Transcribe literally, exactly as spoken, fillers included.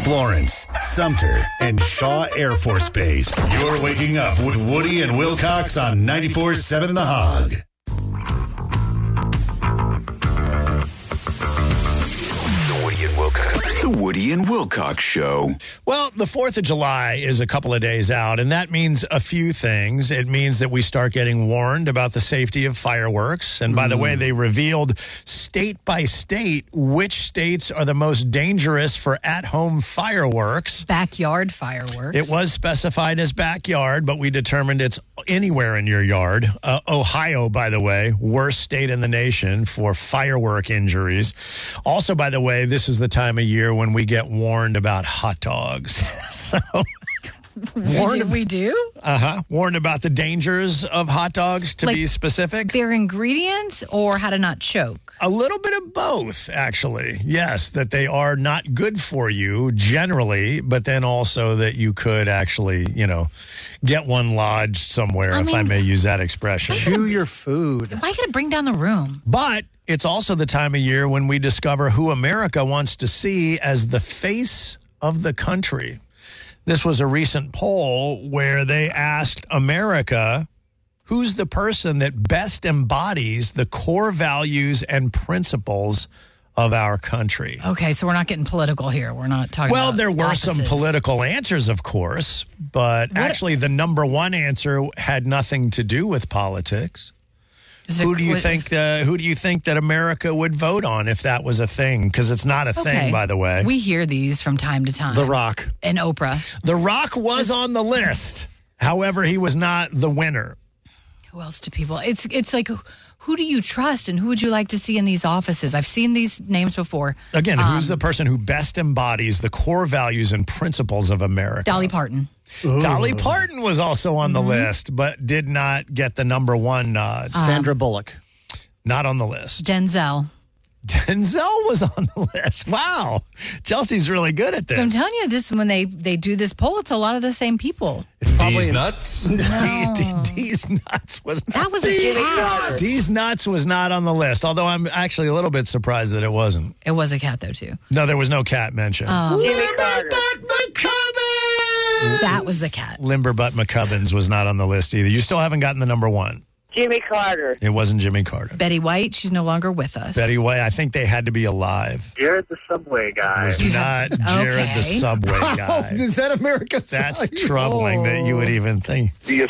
Florence, Sumter, and Shaw Air Force Base. You're waking up with Woody and Wilcox on ninety-four point seven The Hog. The Woody and Wilcox. The Woody and Wilcox Show. Well, the fourth of July is a couple of days out, and that means a few things. It means that we start getting warned about the safety of fireworks. And by mm. the way, they revealed state by state which states are the most dangerous for at-home fireworks. Backyard fireworks. It was specified as backyard, but we determined it's anywhere in your yard. Uh, Ohio, by the way, worst state in the nation for firework injuries. Also, by the way, this is the time of year when we get warned about hot dogs. so warned, we, do, we do? Uh-huh. Warned about the dangers of hot dogs, to like be specific. Their ingredients or how to not choke? A little bit of both, actually. Yes, that they are not good for you generally, but then also that you could actually, you know, get one lodged somewhere, I if mean, I may use that expression. Chew your food. Why could it bring down the room? But it's also the time of year when we discover who America wants to see as the face of the country. This was a recent poll where they asked America, who's the person that best embodies the core values and principles of our country? Okay, so we're not getting political here. We're not talking well, about there were opposites. some political answers, of course, but what? actually the number one answer had nothing to do with politics. Who it, do you what, think? Uh, who do you think that America would vote on if that was a thing? Because it's not a okay. thing, by the way. We hear these from time to time. The Rock and Oprah. The Rock was on the list. However, he was not the winner. Who else do people? It's it's like who do you trust and who would you like to see in these offices? I've seen these names before. Again, um, who's the person who best embodies the core values and principles of America? Dolly Parton. Ooh. Dolly Parton was also on the mm-hmm. list, but did not get the number one nod. Uh, Sandra Bullock. Not on the list. Denzel. Denzel was on the list. Wow. Chelsea's really good at this. I'm telling you, this when they, they do this poll, it's a lot of the same people. It's probably D's nuts. No. D, D, D's nuts was not. That was a cat. D's nuts was not on the list, although I'm actually a little bit surprised that it wasn't. It was a cat, though, too. No, there was no cat mentioned. Um, Limberbutt McCubbins! That was the cat. Limberbutt McCubbins was not on the list either. You still haven't gotten the number one. Jimmy Carter. It wasn't Jimmy Carter. Betty White, she's no longer with us. Betty White, I think they had to be alive. Jared the Subway Guy. It was not Jared okay. the Subway Guy. Oh, is that America's That's value? troubling oh. that you would even think. The